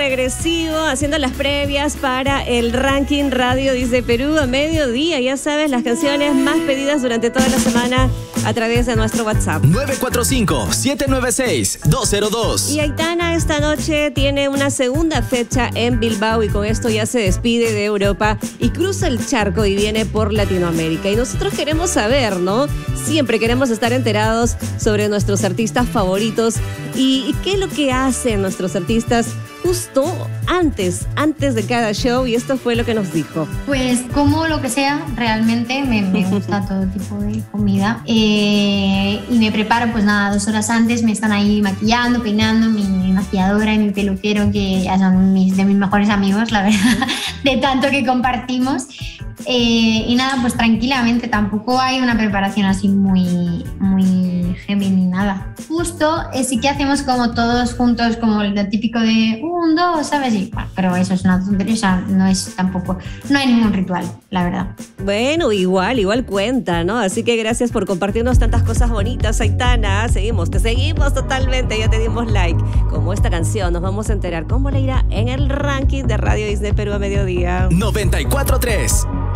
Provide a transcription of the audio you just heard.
Regresivo, haciendo las previas para el ranking Radio Disney Perú a mediodía. Ya sabes, las canciones más pedidas durante toda la semana a través de nuestro WhatsApp. 945-796-202. Y Aitana esta noche tiene una segunda fecha en Bilbao y con esto ya se despide de Europa y cruza el charco y viene por Latinoamérica. Y nosotros queremos saber, ¿no? Siempre queremos estar enterados sobre nuestros artistas favoritos y qué es lo que hacen nuestros artistas justo antes de cada show, y esto fue lo que nos dijo. Pues como lo que sea, realmente me gusta todo tipo de comida y me preparo pues nada, 2 horas antes, me están ahí maquillando, peinando, mi maquilladora y mi peluquero, que ya son de mis mejores amigos, la verdad, de tanto que compartimos. Y nada, pues tranquilamente, tampoco hay una preparación así muy heavy ni nada. Justo sí que hacemos como todos juntos, como el típico de 1, 2, ¿sabes? Y, bueno, pero eso es una tontería, o sea, no hay ningún ritual, la verdad. Bueno, igual cuenta, ¿no? Así que gracias por compartirnos tantas cosas bonitas, Aitana. Te seguimos totalmente, ya te dimos like. Como esta canción, nos vamos a enterar cómo le irá en el ranking de Radio Disney Perú a mediodía. 94.3